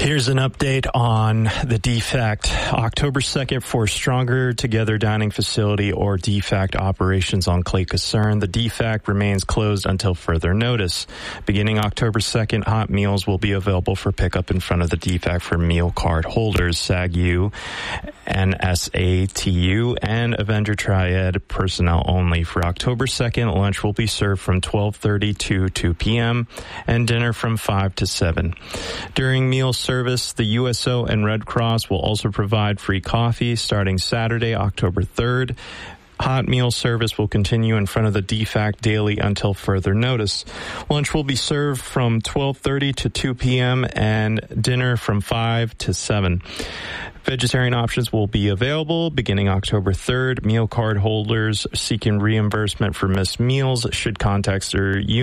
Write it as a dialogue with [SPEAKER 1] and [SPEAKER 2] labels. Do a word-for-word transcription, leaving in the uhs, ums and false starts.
[SPEAKER 1] Here's an update on the D FACT. October second for Stronger Together Dining Facility or D FACT operations on Clay Casern. The D FACT remains closed until further notice. Beginning October second, hot meals will be available for pickup in front of the D FACT for meal card holders, S A G U, N S A T U, and Avenger Triad personnel only. For October second, lunch will be served from twelve thirty to two p.m. and dinner from five to seven. During meal service, the U S O and Red Cross will also provide free coffee starting Saturday, October third. Hot meal service will continue in front of the D FACT daily until further notice. Lunch will be served from twelve thirty to two p.m. and dinner from five to seven. Vegetarian options will be available beginning October third. Meal card holders seeking reimbursement for missed meals should contact their